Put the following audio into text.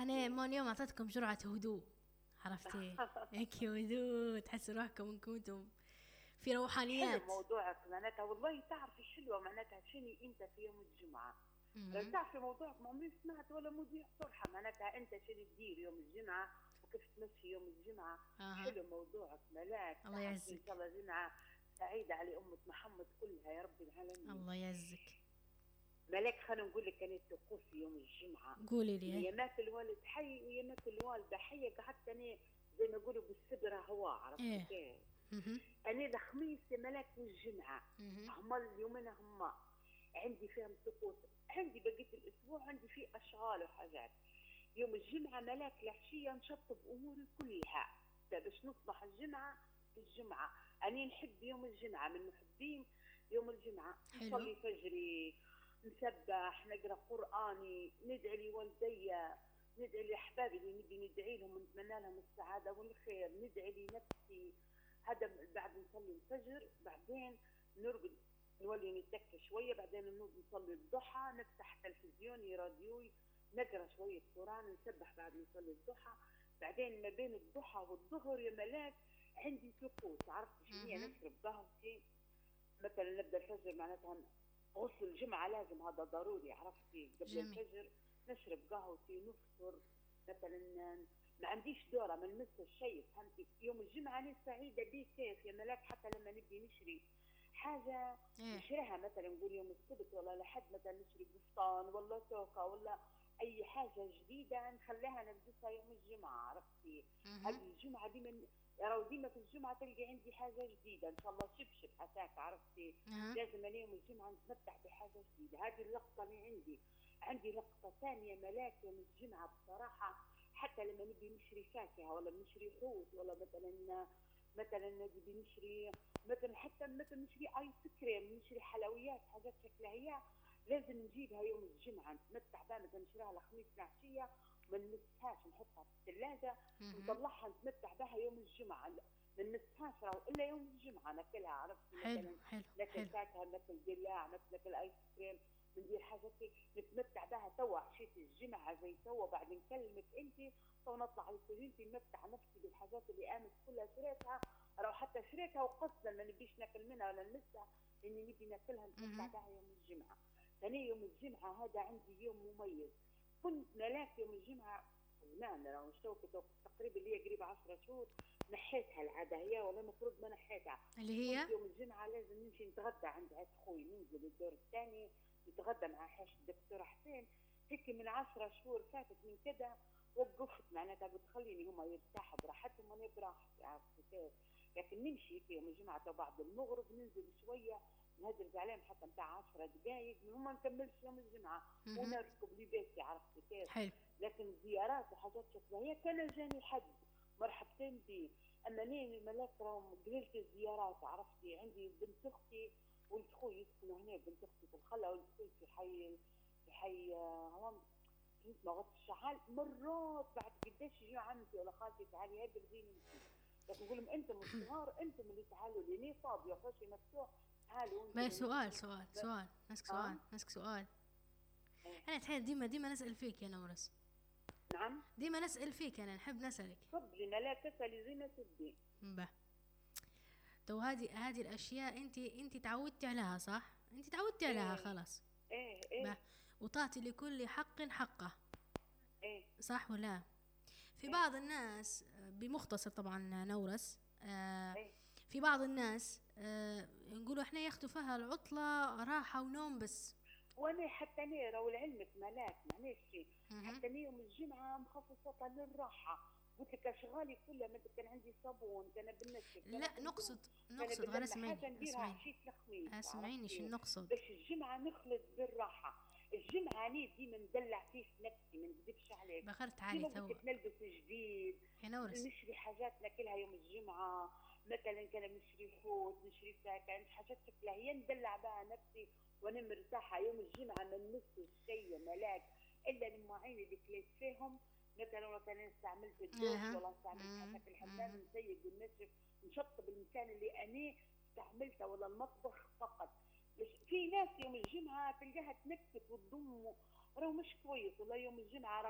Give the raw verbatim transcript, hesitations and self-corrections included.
أنا ما اليوم أعطيتكم جرعة هدوء، عرفتي؟ هيك هدوء، تحسوا روحكم إنكم انتم في حلو روحانيات. موضوعك معناتها، والله تعرفي حلوة معناتها شنو أنت في يوم الجمعة. راه مهم. تعرفي موضوعك ما عمري سمعت ولا مذيع صرحة معناتها أنت شنو تدير يوم الجمعة وكيف تمشي يوم الجمعة. أها. حلو موضوعك ملاك، الله تعرفي إن شاء يعزك. الله جمعة سعيدة على أمة محمد كلها يا رب العالمين. الله يعزك. ملاك خلينا نقول لك أنا الطقوس يوم الجمعة قولي لي هي. يا مات الوالد حي ويا مات الوالدة حية، قعدت أنا زي ما يقولوا بالسدرة هوا، عرفتي إيه. كيف؟ مهم. أنا الخميس يا ملاك والجمعة مهم. هما اليومين هما عندي فيهم طقوس، عندي بقية الأسبوع عندي فيه أشغال وحاجات. يوم الجمعة ملاك العشية نشطب أموري كلها باش نصبح الجمعة الجمعة. أنا نحب يوم الجمعة، من محبين يوم الجمعة. حلو. نصلي فجري، نسبح، نقرأ قرآني، ندعي لوالدي، ندعي لأحبابي اللي نبي ندعي لهم ونتمنى لهم السعادة والخير، ندعي لنفسي. هذا بعد نصلي الفجر، بعدين نرقد نولي نتكى شوية، بعدين نوض نصلي الضحى، نفتح تلفزيوني راديوي، نقرا شوية قرآن، نسبح بعد نصلي الضحى. بعدين ما بين الضحى والظهر يا ملاك عندي طقوس، عرفت شنو هي؟ مهم. نشرب قهوتي مثلا، نبدا الفجر معناتها غسل الجمعة لازم هذا ضروري، عرفتي؟ قبل جميل. الفجر نشرب قهوتي، نفطر مثلا. ما عنديش دورة ما نمس الشيء، فهمتي؟ يوم الجمعة أنا سعيدة بيه كيف يا ملاك، حتى لما نبي نشري حاجة إيه. نشريها مثلا نقول يوم السبت ولا لحد مثلا نشري قفطان ولا توكة ولا أي حاجة جديدة نخليها نلبسها يوم الجمعة، عرفتي؟ مهم. هذه الجمعة ديما يا ديما في الجمعة تلقي عندي حاجة جديدة إن شاء الله، شبشب حتاك، عرفتي؟ أها. لازم أنا يوم الجمعة نتمتع بحاجة جديدة. هذه اللقطة اللي عندي. عندي لقطة ثانية ملاك يوم الجمعة بصراحة، حتى لما نبي نشري فاكهة ولا نشري حوت ولا مثلا مثلا نبي نشري مثلا حتى مثلا نشري ايس كريم، نشري حلويات حاجات شكلها هي لازم نجيبها يوم الجمعة نتمتع بها. مثلا نشريها الخميس العشية وما نمسهاش، نحطها في الثلاجة ونطلعها نتمتع بها يوم الجمعة، ما نمسهاش الا يوم الجمعة ناكلها، عرفتي؟ حلو مثلا حلو ناكل حلو. فاكهة، ناكل دلاع، ناكل ايس كريم، ندير حاجات نتمتع بها. توا عشية الجمعة زي توا بعد نكلمك انت تو نطلع على سريرتي نمتع نفسي بالحاجات اللي امس كلها شريتها، راهو حتى شريتها وقصدا ما نبيش ناكل منها ولا نمسها، اني نبي ناكلها نتمتع بها يوم الجمعة. ثاني يوم الجمعة هذا عندي يوم مميز. كنت ملاك يوم الجمعة زمان، راهو مشتوكة تقريبا لي قريبة عشرة شهور نحيتها العادة هي، ولا المفروض ما نحيتها. اللي هي كنت يوم الجمعة لازم نمشي نتغدى عند عند خوي، ننزل الدور الثاني نتغدى مع حاج الدكتور حسين. هيك من عشرة شهور فاتت من كده وقفت معناتها بتخليني هما يرتاحوا براحتهم وانا براحتي، عرفتي كيف؟ لكن نمشي في يوم الجمعة بعد المغرب ننزل شوية نهدر عليهم حتى نتاع عشرة دقائق وما نكملش يوم الجمعة ونركب لبيتي، عرفتي كيف؟ حلو. لكن زيارات وحاجات شكلها هي كان جاني حد مرحبتين بي. اما نين الملاك راهم قليلة الزيارات، عرفتي؟ عندي بنت اختي ولد خوي يسكنوا هنا، بنت اختي في الخلا ولد خوي في حي في حي هون كنت مغط الشعال. مرات بعد قديش يجوا عمتي ولا خالتي تعالي هاي برديني نمشي، لكن نقول لهم انتم الصغار انتم اللي تعالوا لي فاضيه وفاشي مفتوح تعالوا ما انتم سؤال اللي سؤال ب... سؤال نسك اه سؤال نسك سؤال. ايه. أنا تحيل ديما ديما نسأل فيك يا نورس، نعم ديما نسأل فيك، أنا نحب نسألك. تفضلي ملاك اسالي زي ما تبدي. به. تو هذه هذه الأشياء أنت أنت تعودتي عليها صح؟ أنت تعودتي عليها ايه خلاص. ايه به. ايه وتعطي لكل حق حقه، ايه صح ولا؟ في ايه بعض الناس بمختصر طبعا نورس، آه ايه. في بعض الناس آه نقولوا احنا ياخدوا فيها العطلة راحة ونوم بس. وانا حتى انا راهو لعلمك ملاك معناش شيء، مهم. حتى انا يوم الجمعه مخصصه للراحه. قلت لك اشغالي كلها مثل كان عندي صابون، كان بالنشف، كان لا بالدم، نقصد كان نقصد غير باللمه، اسمعيني حاجه نديرها اسمعيني عشيه الخميس، اسمعيني شو عرفتي؟ نقصد. باش الجمعه نخلص بالراحه. الجمعه اني ديما ندلع فيه في نفسي ما نكذبش عليك. بخرت عالي ديما قلت تو لك نلبس جديد، يا نورس. نشري حاجات ناكلها يوم الجمعه، مثلا كان نشري حوت، نشري فاكهه، حاجات شكلها هي ندلع بها نفسي وانا مرتاحه. يوم الجمعه ما نمس الشيء ملاك الا المواعين اللي كليت فيهم، مثلا مثلا استعملت الدوش اها. ولا استعملت مم. حتى مم. الحمام نسيق ونشف نشطب المكان اللي انا استعملته ولا المطبخ فقط. في ناس يوم الجمعه تلقاها تنكت وتضم، راهو مش كويس والله. يوم الجمعه